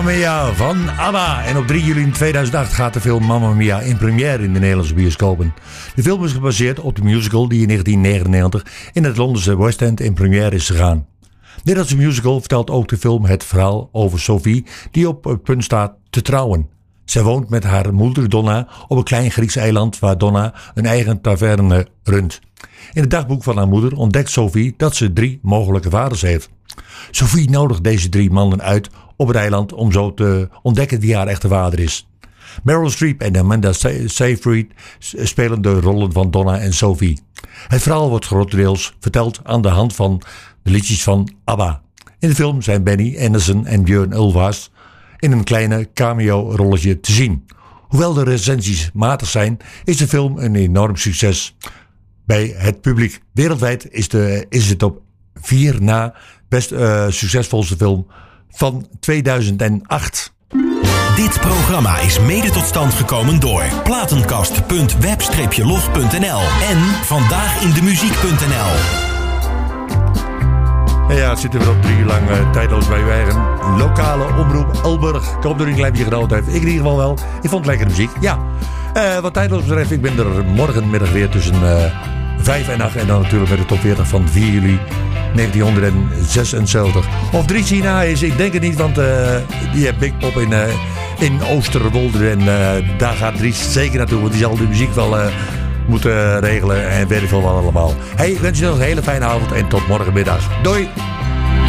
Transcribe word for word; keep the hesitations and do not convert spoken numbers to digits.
Mamma Mia van ABBA. En op drie juli tweeduizend acht gaat de film Mamma Mia in première in de Nederlandse bioscopen. De film is gebaseerd op de musical die in negentien negenennegentig in het Londense West End in première is gegaan. Net als de musical vertelt ook de film het verhaal over Sophie die op het punt staat te trouwen. Zij woont met haar moeder Donna op een klein Grieks eiland waar Donna een eigen taverne runt. In het dagboek van haar moeder ontdekt Sophie dat ze drie mogelijke vaders heeft. Sophie nodigt deze drie mannen uit op het eiland om zo te ontdekken wie haar echte vader is. Meryl Streep en Amanda Seyfried spelen de rollen van Donna en Sophie. Het verhaal wordt grotendeels verteld aan de hand van de liedjes van ABBA. In de film zijn Benny Andersson en Björn Ulvaeus in een kleine cameo-rolletje te zien. Hoewel de recensies matig zijn, is de film een enorm succes bij het publiek. Wereldwijd is, de, is het op vier na best uh, succesvolste film van tweeduizend acht. Dit programma is mede tot stand gekomen door platenkast punt web streepje log punt n l en vandaagindemuziek punt n l. Ja, het zit er weer op drie uur lang uh, tijdloos bij uw eigen lokale omroep Elburg. Ik hoop dat u een klein beetje genoten heeft. Ik in ieder geval wel. Ik vond lekkere muziek. Ja, uh, wat tijdloos betreft, ik ben er morgenmiddag weer tussen uh, vijf en acht. En dan natuurlijk met de top veertig van vier juli negentienhonderdzesenzeventig. Of Dries hierna is, ik denk het niet, want uh, die heeft Big Pop in, uh, in Oosterwolde. En uh, daar gaat Dries zeker naartoe, want die zal de muziek wel uh, moeten regelen en weet ik veel wat allemaal. Hey, ik wens je nog een hele fijne avond en tot morgenmiddag. Doei!